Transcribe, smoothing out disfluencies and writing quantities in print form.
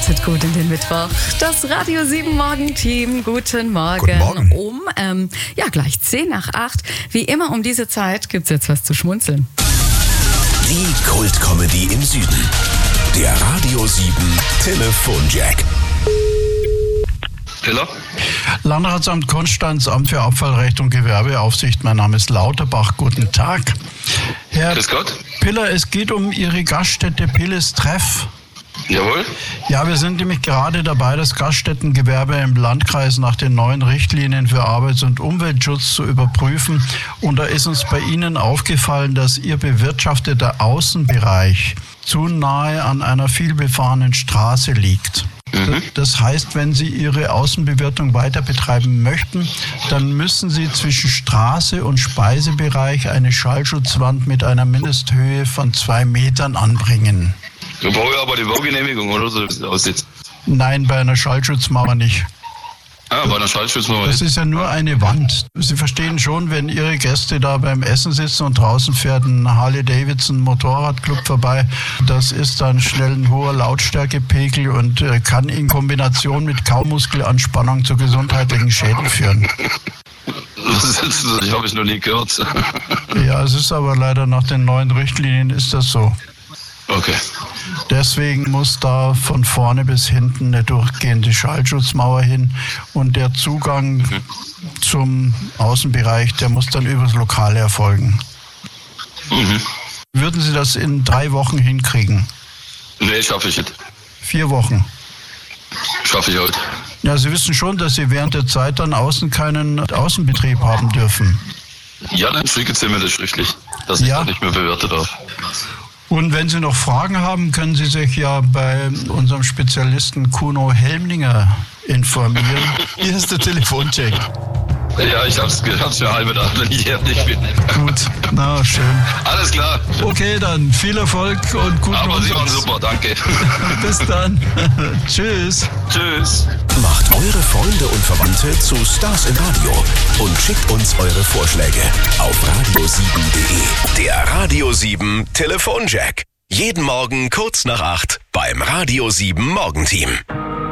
Startet gut in den Mittwoch. Das Radio 7 Morgenteam. Guten Morgen. Guten Morgen. Um gleich 10 nach 8. Wie immer um diese Zeit gibt's jetzt was zu schmunzeln. Die Kult-Comedy im Süden. Der Radio 7 Telefonjack. Piller? Landratsamt Konstanz, Amt für Abfallrecht und Gewerbeaufsicht. Mein Name ist Lauterbach. Guten Tag. Herr Grüß Gott. Piller, es geht um Ihre Gaststätte Pilles Treff. Jawohl. Ja, wir sind nämlich gerade dabei, das Gaststättengewerbe im Landkreis nach den neuen Richtlinien für Arbeits- und Umweltschutz zu überprüfen. Und da ist uns bei Ihnen aufgefallen, dass Ihr bewirtschafteter Außenbereich zu nahe an einer vielbefahrenen Straße liegt. Das heißt, wenn Sie Ihre Außenbewirtung weiter betreiben möchten, dann müssen Sie zwischen Straße und Speisebereich eine Schallschutzwand mit einer Mindesthöhe von 2 Metern anbringen. Da brauche ich aber die Baugenehmigung, oder so, wie das aussieht. Nein, bei einer Schallschutzmauer nicht. Ah, bei einer Schallschutzmauer. Das ist ja nur eine Wand. Sie verstehen schon, wenn Ihre Gäste da beim Essen sitzen und draußen fährt ein Harley-Davidson Motorradclub vorbei, das ist dann schnell ein hoher Lautstärkepegel und kann in Kombination mit Kaumuskelanspannung zu gesundheitlichen Schäden führen. Das habe ich noch nie gehört. Ja, es ist aber leider nach den neuen Richtlinien ist das so. Okay. Deswegen muss da von vorne bis hinten eine durchgehende Schallschutzmauer hin und der Zugang zum Außenbereich, der muss dann übers Lokale erfolgen. Würden Sie das in 3 Wochen hinkriegen? Nee, schaffe ich nicht. 4 Wochen? Schaffe ich heute. Ja, Sie wissen schon, dass Sie während der Zeit dann außen keinen Außenbetrieb haben dürfen. Ja, dann schicken Sie mir das schriftlich, dass ich da nicht mehr bewerten darf. Und wenn Sie noch Fragen haben, können Sie sich ja bei unserem Spezialisten Kuno Helmlinger informieren. Hier ist der Telefoncheck. Ja, ich hab's gehört, für halbe Tag, wenn ich ehrlich bin. Gut, na schön. Alles klar. Okay, dann viel Erfolg und guten Aber Sie waren Umsatz. super, danke. Bis dann. Tschüss. Tschüss. Macht eure Freunde und Verwandte zu Stars im Radio und schickt uns eure Vorschläge auf radio7.de. Der Radio 7 Telefonjack. Jeden Morgen kurz nach 8 beim Radio 7 Morgenteam.